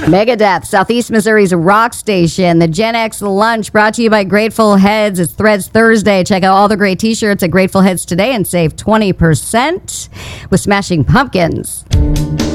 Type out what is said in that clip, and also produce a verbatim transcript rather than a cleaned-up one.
Megadeth, Southeast Missouri's rock station. The Gen X Lunch brought to you by Grateful Heads. It's Threads Thursday. Check out all the great t-shirts at Grateful Heads today and save twenty percent with Smashing Pumpkins.